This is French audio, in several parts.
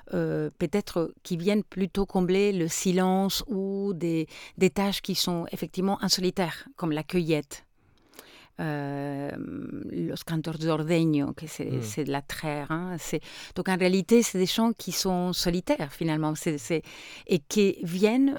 peut-être qui viennent plutôt combler le silence ou des tâches qui sont effectivement insolitaires, comme la cueillette. Los cantos de ordeño, que c'est de la traire. Hein. Donc en réalité, c'est des chants qui sont solitaires finalement et qui viennent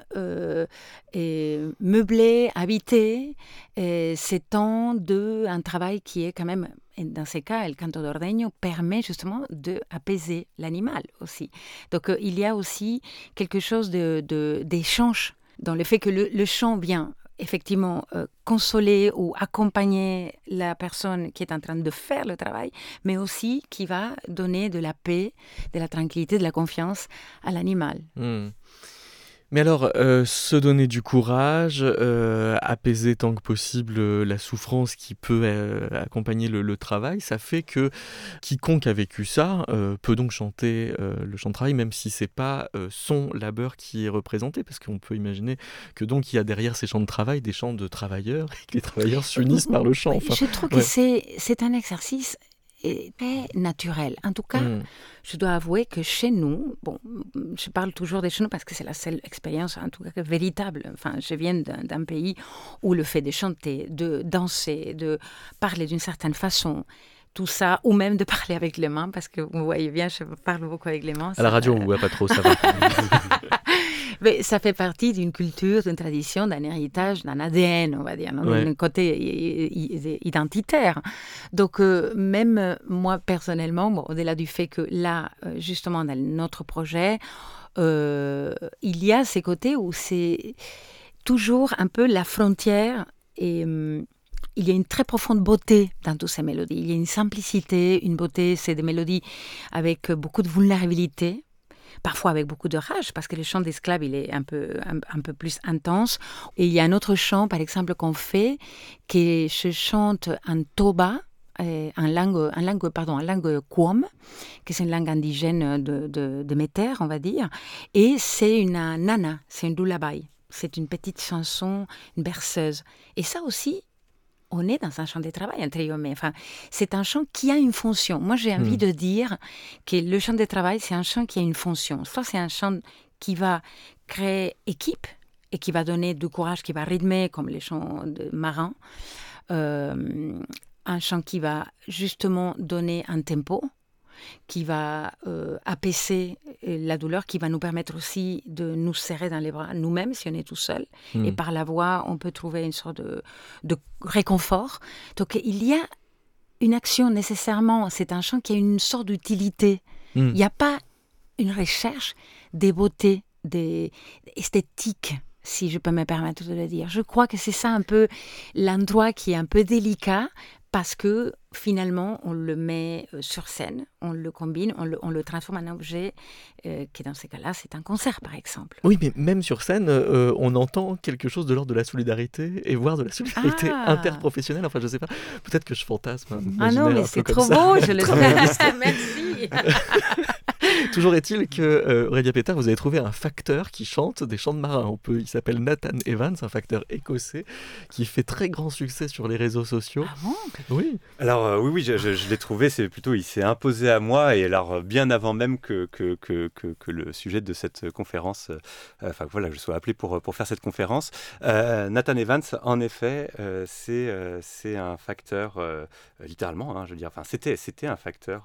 meubler, habiter ces temps d'un travail qui est quand même, dans ces cas, le canto de ordeño permet justement d'apaiser l'animal aussi. Donc il y a aussi quelque chose d'échange dans le fait que le chant vient effectivement consoler ou accompagner la personne qui est en train de faire le travail, mais aussi qui va donner de la paix, de la tranquillité, de la confiance à l'animal. Mais alors, se donner du courage, apaiser tant que possible la souffrance qui peut accompagner le travail, ça fait que quiconque a vécu ça peut donc chanter le chant de travail, même si c'est pas son labeur qui est représenté, parce qu'on peut imaginer que donc il y a derrière ces chants de travail des chants de travailleurs, et que les travailleurs s'unissent par le chant. Enfin, je trouve que c'est un exercice très naturel. En tout cas, je dois avouer que chez nous, bon, je parle toujours de chez nous parce que c'est la seule expérience, en tout cas, véritable. Enfin, je viens d'un pays où le fait de chanter, de danser, de parler d'une certaine façon, tout ça, ou même de parler avec les mains, parce que vous voyez bien, je parle beaucoup avec les mains. À la radio, on ne voit pas trop, ça va. Mais ça fait partie d'une culture, d'une tradition, d'un héritage, d'un ADN, on va dire, d'un côté identitaire. Donc, même moi, personnellement, au-delà du fait que là, justement, dans notre projet, il y a ces côtés où c'est toujours un peu la frontière et... il y a une très profonde beauté dans toutes ces mélodies. Il y a une simplicité, une beauté, c'est des mélodies avec beaucoup de vulnérabilité, parfois avec beaucoup de rage, parce que le chant d'esclave, il est un peu plus intense. Et il y a un autre chant, par exemple, qu'on fait, qui se chante en toba, en langue Kwom, qui est une langue indigène de Méter, on va dire. Et c'est une nana, c'est une lullaby. C'est une petite chanson, une berceuse. Et ça aussi, on est dans un chant de travail, entre guillemets. Enfin, c'est un chant qui a une fonction. Moi, j'ai envie de dire que le chant de travail, c'est un chant qui a une fonction. Soit c'est un chant qui va créer équipe et qui va donner du courage, qui va rythmer, comme les chants de marins. Un chant qui va justement donner un tempo, qui va apaiser la douleur, qui va nous permettre aussi de nous serrer dans les bras nous-mêmes si on est tout seul. Et par la voix, on peut trouver une sorte de réconfort. Donc il y a une action nécessairement, c'est un chant qui a une sorte d'utilité. Il n'y a pas une recherche des beautés, des esthétiques, si je peux me permettre de le dire. Je crois que c'est ça un peu l'endroit qui est un peu délicat, parce que finalement, on le met sur scène, on le combine, on le transforme en objet qui, dans ces cas-là, c'est un concert, par exemple. Oui, mais même sur scène, on entend quelque chose de l'ordre de la solidarité, et voire de la solidarité interprofessionnelle. Enfin, je ne sais pas, peut-être que je fantasme. Ah non, mais c'est trop beau, je le sais. Merci. Toujours est-il que, Aurélia Pétard, vous avez trouvé un facteur qui chante des chants de marins. Il s'appelle Nathan Evans, un facteur écossais qui fait très grand succès sur les réseaux sociaux. Ah bon ? Oui. Alors oui, je l'ai trouvé, c'est plutôt, il s'est imposé à moi, et alors bien avant même que le sujet de cette conférence, que je sois appelé pour faire cette conférence. Nathan Evans, en effet, c'est un facteur, littéralement, je veux dire, c'était un facteur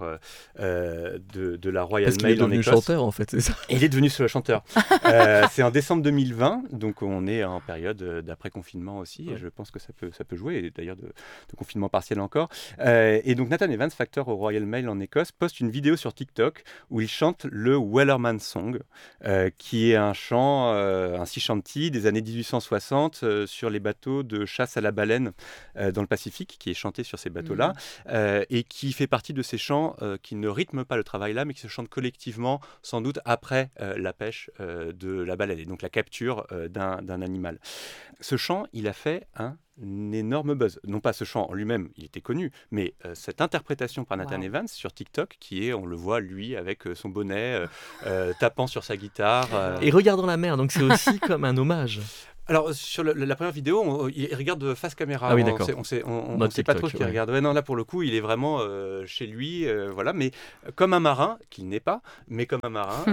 de la Royal Mail en Écosse. Parce qu'il est devenu chanteur, en fait, c'est ça. Et il est devenu chanteur. C'est en décembre 2020, donc on est en période d'après-confinement aussi, et je pense que ça peut jouer, et d'ailleurs de confinement partiel encore. Et donc Nathan Evans, facteur au Royal Mail en Écosse, poste une vidéo sur TikTok où il chante le Wellerman Song, qui est un chant, un sea shanty des années 1860 sur les bateaux de chasse à la baleine dans le Pacifique, qui est chanté sur ces bateaux-là, et qui fait partie de ces chants qui ne rythment pas le travail là, mais qui se chantent collectivement, sans doute après la pêche de la baleine, et donc la capture d'un animal. Ce chant, il a fait un énorme buzz. Non pas ce chant en lui-même, il était connu, mais cette interprétation par Nathan Evans sur TikTok, qui est, on le voit, lui, avec son bonnet, tapant sur sa guitare. Et regardant la mer, donc c'est aussi comme un hommage. Alors, sur la première vidéo, il regarde face caméra. Ah oui, d'accord. On sait pas trop ce qu'il regarde. Ouais, non, là, pour le coup, il est vraiment chez lui, voilà. Mais comme un marin, qu'il n'est pas, mais comme un marin,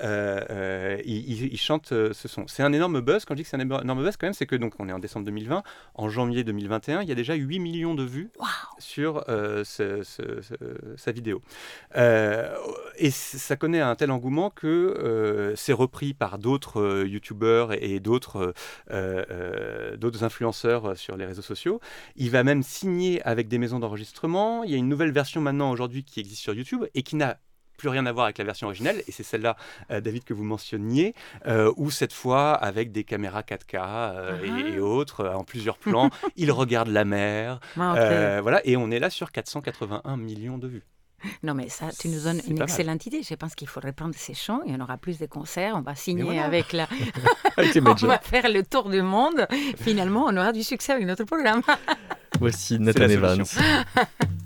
il chante ce son. C'est un énorme buzz. Quand je dis que c'est un énorme buzz, quand même, c'est que donc on est en décembre 2020. En janvier 2021, il y a déjà 8 millions de vues sur sa vidéo. Et ça connaît un tel engouement que c'est repris par d'autres youtubeurs et d'autres influenceurs sur les réseaux sociaux. Il va même signer avec des maisons d'enregistrement. Il y a une nouvelle version maintenant aujourd'hui qui existe sur YouTube et qui n'a plus rien à voir avec la version originale, et c'est celle-là, David, que vous mentionniez, où cette fois, avec des caméras 4K et autres, en plusieurs plans, il regarde la mer, voilà, et on est là sur 481 millions de vues. Non, mais ça, tu nous donnes une excellente idée. Je pense qu'il faudrait prendre ces chants et on aura plus de concerts. On va signer avec la... on va faire le tour du monde. Finalement, on aura du succès avec notre programme. Voici Nathan Evans.